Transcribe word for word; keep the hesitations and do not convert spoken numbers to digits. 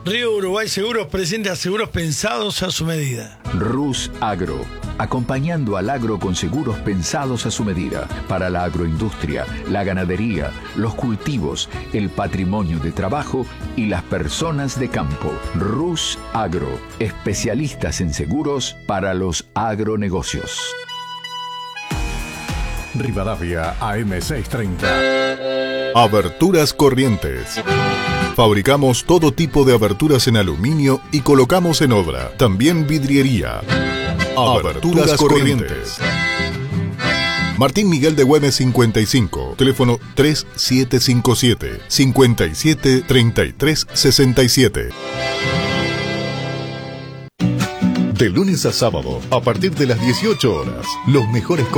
Río Uruguay Seguros presenta seguros pensados a su medida. Rus Agro, acompañando al agro con seguros pensados a su medida, para la agroindustria, la ganadería, los cultivos, el patrimonio de trabajo y las personas de campo. Rus Agro, especialistas en seguros para los agronegocios. Rivadavia A M seiscientos treinta. Aberturas Corrientes. Fabricamos todo tipo de aberturas en aluminio y colocamos en obra. También vidriería. Aberturas Corrientes. Martín Miguel de Güemes cincuenta y cinco. Teléfono tres siete cinco siete, cinco siete tres tres seis siete. De lunes a sábado, a partir de las dieciocho horas, los mejores